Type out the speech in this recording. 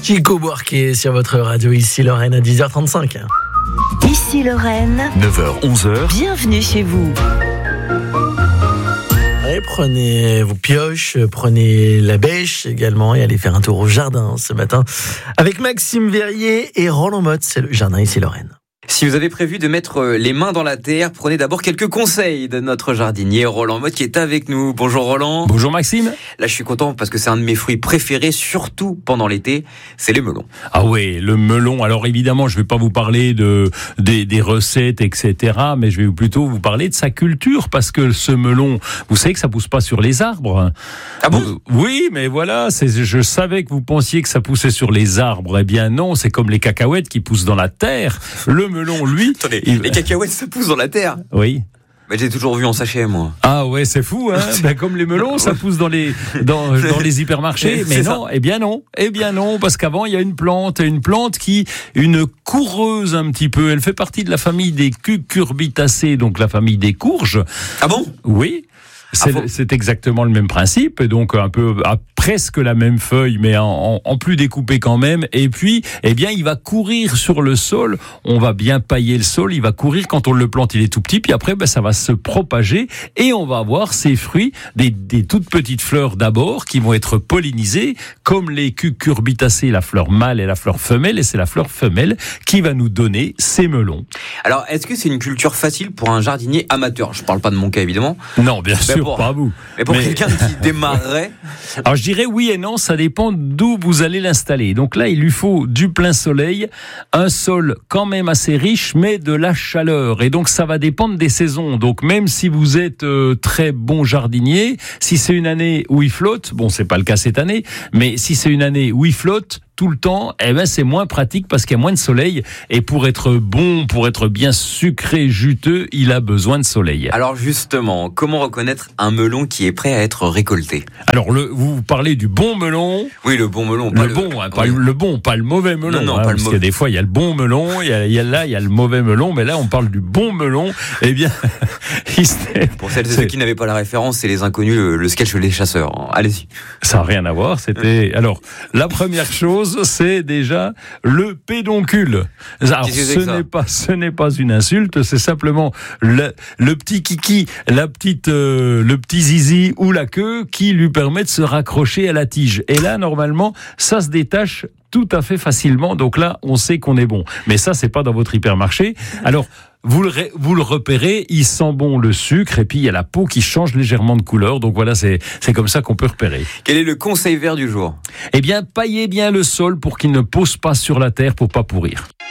Chico Buarque sur votre radio, ici Lorraine à 10h35. Ici Lorraine, 9h, 11h. Bienvenue chez vous. Allez, prenez vos pioches, prenez la bêche également et allez faire un tour au jardin ce matin avec Maxime Verrier et Roland Motte. C'est le jardin ici Lorraine. Si vous avez prévu de mettre les mains dans la terre, prenez d'abord quelques conseils de notre jardinier Roland Motte qui est avec nous. Bonjour Roland. Bonjour Maxime. Là je suis content parce que c'est un de mes fruits préférés, surtout pendant l'été, c'est les melons. Ah oui, le melon. Alors évidemment, je ne vais pas vous parler des recettes, etc. Mais je vais plutôt vous parler de sa culture parce que ce melon, vous savez que ça pousse pas sur les arbres. Ah bon ? Oui, mais voilà, je savais que vous pensiez que ça poussait sur les arbres. Eh bien non, c'est comme les cacahuètes qui poussent dans la terre. Le melon, lui... Attendez, les cacahuètes, ça pousse dans la terre ? Oui. Mais j'ai toujours vu en sachet, moi. Ah ouais, c'est fou, hein. Ben, comme les melons, ça pousse dans les hypermarchés. Mais non, eh bien non, parce qu'avant, il y a une plante une coureuse un petit peu. Elle fait partie de la famille des cucurbitacées, donc la famille des courges. Ah bon ? Oui. C'est exactement le même principe, donc un peu presque la même feuille, mais en plus découpé quand même. Et puis, eh bien, il va courir sur le sol. On va bien pailler le sol. Il va courir quand on le plante. Il est tout petit. Puis après, ben, ça va se propager et on va avoir ces fruits, des toutes petites fleurs d'abord qui vont être pollinisées, comme les cucurbitacées, la fleur mâle et la fleur femelle. Et c'est la fleur femelle qui va nous donner ces melons. Alors, est-ce que c'est une culture facile pour un jardinier amateur ? Je parle pas de mon cas évidemment. Non, bien sûr. Pas à vous. Mais pour quelqu'un qui démarrerait... Alors je dirais oui et non, ça dépend d'où vous allez l'installer. Donc là, il lui faut du plein soleil, un sol quand même assez riche, mais de la chaleur. Et donc ça va dépendre des saisons. Donc même si vous êtes très bon jardinier, si c'est une année où il flotte, bon c'est pas le cas cette année, mais si c'est une année où il flotte tout le temps, eh ben c'est moins pratique parce qu'il y a moins de soleil. Et pour être bon, pour être bien sucré, juteux, il a besoin de soleil. Alors justement, comment reconnaître un melon qui est prêt à être récolté ? Alors vous parlez du bon melon. Oui, le bon melon. Pas le mauvais melon. Non, hein, pas le parce mauvais. qu'il y a des fois, il y a le bon melon, il y a le mauvais melon, mais là, on parle du bon melon. Eh bien, pour celles et ceux qui n'avaient pas la référence, c'est les inconnus, le sketch Les Chasseurs. Allez-y. Ça n'a rien à voir. Alors, la première chose, c'est déjà le pédoncule. Alors, ce n'est pas une insulte, c'est simplement le petit kiki, le petit zizi ou la queue qui lui permet de se raccrocher à la tige. Et là, normalement, ça se détache tout à fait facilement. Donc là, on sait qu'on est bon. Mais ça, c'est pas dans votre hypermarché. Alors, vous le repérez, il sent bon le sucre et puis il y a la peau qui change légèrement de couleur. Donc voilà, c'est comme ça qu'on peut repérer. Quel est le conseil vert du jour ? Eh bien, paillez bien le sol pour qu'il ne pose pas sur la terre pour pas pourrir.